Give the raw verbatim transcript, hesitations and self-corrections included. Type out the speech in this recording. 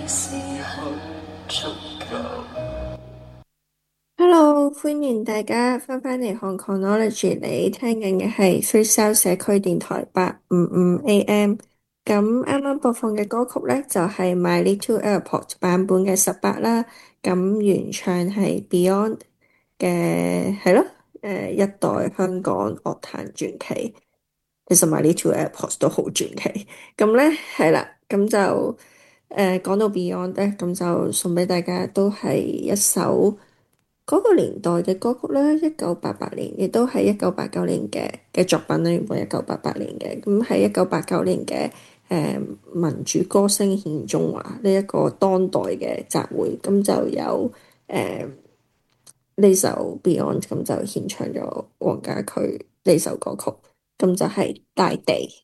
時候足夠。 Hello，歡迎大家翻返嚟 Hong Kongnology，你聽緊嘅係 Free Sound 社區電台八五五 A M。咁啱啱播放嘅歌曲呢，就係、是、My Little Airport 版本嘅十八啦。咁原唱係 Beyond 嘅，係咯，誒一代香港樂壇傳奇。其實 My Little Airport 都好傳奇。咁呢，係啦，咁就誒講到 Beyond 咧，咁就送俾大家都係一首嗰個年代嘅歌曲啦，一九八八年，亦都係一九八九年嘅嘅作品啦，原本一九八八年嘅，咁喺一九八九年嘅誒、呃、民主歌聲獻中華呢一個當代嘅集會，咁就有誒呢首 Beyond 咁就獻唱咗黃家駒呢首歌曲，咁就係大地。